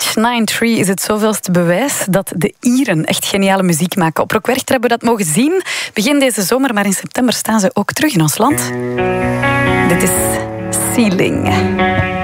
H93 is het zoveelste bewijs dat de Ieren echt geniale muziek maken. Op Rock Werchter hebben we dat mogen zien begin deze zomer, maar in september staan ze ook terug in ons land. Dit is Ceiling.